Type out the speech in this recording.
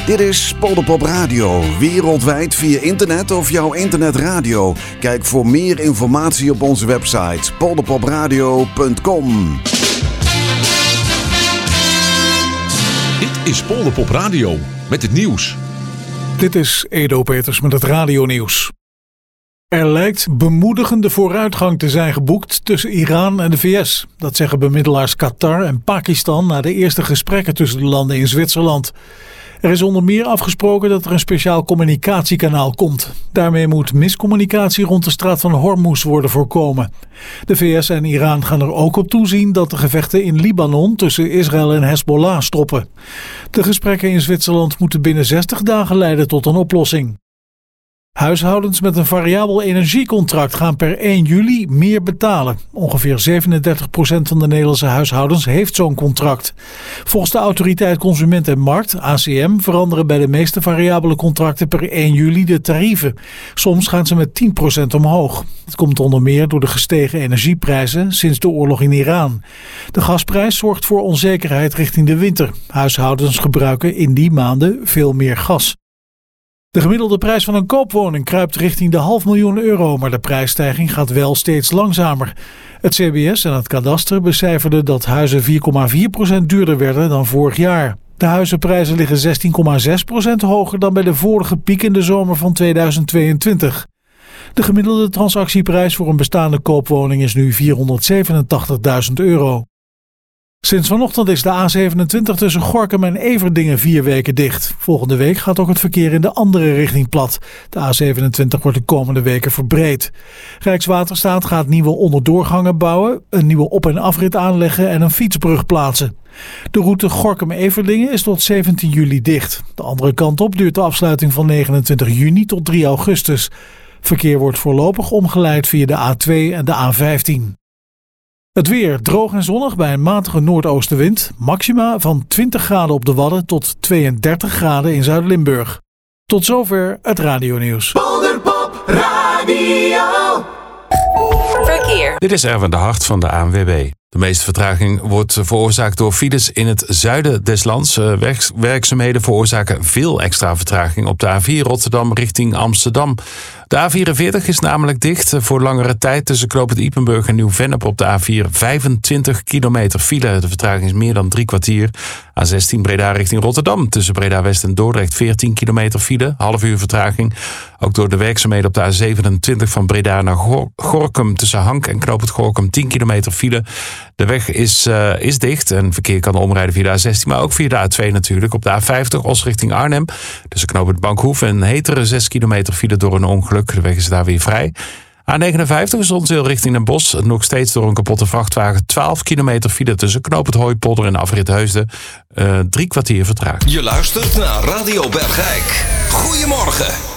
Dit is Polderpop Radio, wereldwijd via internet of jouw internetradio. Kijk voor meer informatie op onze website polderpopradio.com. Dit is Polderpop Radio met het nieuws. Dit is Edo Peters met het radionieuws. Er lijkt bemoedigende vooruitgang te zijn geboekt tussen Iran en de VS. Dat zeggen bemiddelaars Qatar en Pakistan na de eerste gesprekken tussen de landen in Zwitserland. Er is onder meer afgesproken dat er een speciaal communicatiekanaal komt. Daarmee moet miscommunicatie rond de straat van Hormuz worden voorkomen. De VS en Iran gaan er ook op toezien dat de gevechten in Libanon tussen Israël en Hezbollah stoppen. De gesprekken in Zwitserland moeten binnen 60 dagen leiden tot een oplossing. Huishoudens met een variabel energiecontract gaan per 1 juli meer betalen. Ongeveer 37% van de Nederlandse huishoudens heeft zo'n contract. Volgens de Autoriteit Consument en Markt, ACM, veranderen bij de meeste variabele contracten per 1 juli de tarieven. Soms gaan ze met 10% omhoog. Dat komt onder meer door de gestegen energieprijzen sinds de oorlog in Iran. De gasprijs zorgt voor onzekerheid richting de winter. Huishoudens gebruiken in die maanden veel meer gas. De gemiddelde prijs van een koopwoning kruipt richting de €500.000, maar de prijsstijging gaat wel steeds langzamer. Het CBS en het kadaster becijferden dat huizen 4,4% duurder werden dan vorig jaar. De huizenprijzen liggen 16,6% hoger dan bij de vorige piek in de zomer van 2022. De gemiddelde transactieprijs voor een bestaande koopwoning is nu €487.000. Sinds vanochtend is de A27 tussen Gorinchem en Everdingen 4 weken dicht. Volgende week gaat ook het verkeer in de andere richting plat. De A27 wordt de komende weken verbreed. Rijkswaterstaat gaat nieuwe onderdoorgangen bouwen, een nieuwe op- en afrit aanleggen en een fietsbrug plaatsen. De route Gorinchem-Everdingen is tot 17 juli dicht. De andere kant op duurt de afsluiting van 29 juni tot 3 augustus. Verkeer wordt voorlopig omgeleid via de A2 en de A15. Het weer droog en zonnig bij een matige noordoostenwind. Maxima van 20 graden op de Wadden tot 32 graden in Zuid-Limburg. Tot zover het radionieuws. Polderpop Radio. Verkeer. Dit is Erwin de Hart van de ANWB. De meeste vertraging wordt veroorzaakt door files in het zuiden des lands. Werkzaamheden veroorzaken veel extra vertraging op de A4 Rotterdam richting Amsterdam. De A44 is namelijk dicht voor langere tijd tussen knooppunt Ypenburg en Nieuw-Vennep op de A4. 25 kilometer file. De vertraging is meer dan 3 kwartier. A16 Breda richting Rotterdam. Tussen Breda West en Dordrecht 14 kilometer file. Half uur vertraging. Ook door de werkzaamheden op de A27 van Breda naar Gorinchem tussen Hank en knooppunt Gorinchem 10 kilometer file. De weg is dicht en verkeer kan omrijden via de A16, maar ook via de A2 natuurlijk. Op de A50 Os richting Arnhem. Tussen knooppunt Bankhoef en Heteren 6 kilometer file door een ongeluk. De weg is daar weer vrij. A59 Zonzeel richting Den Bosch. Nog steeds door een kapotte vrachtwagen. 12 kilometer file tussen knooppunt Hooipolder en afrit Heusden. 3 kwartier vertraging. Je luistert naar Radio Bergijk. Goedemorgen.